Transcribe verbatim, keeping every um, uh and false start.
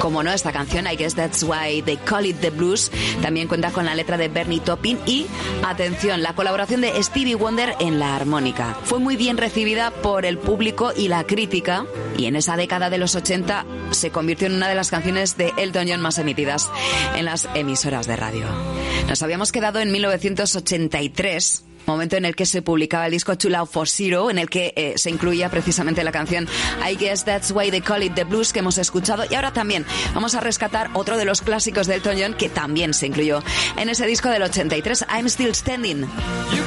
como no, esta canción, I Guess That's Why They Call It The Blues, también cuenta con la letra de Bernie Taupin y, atención, la colaboración de Stevie Wonder en la armónica. Fue muy bien recibida por el público y la crítica, y en esa década de los ochenta se convirtió en una de las canciones de Elton John más emitidas en las emisoras de radio. Nos habíamos quedado en mil novecientos ochenta y tres, momento en el que se publicaba el disco Too Loud for Zero, en el que eh, se incluía precisamente la canción I Guess That's Why They Call It The Blues, que hemos escuchado. Y ahora también vamos a rescatar otro de los clásicos de Elton John, que también se incluyó en ese disco del ochenta y tres, I'm Still Standing.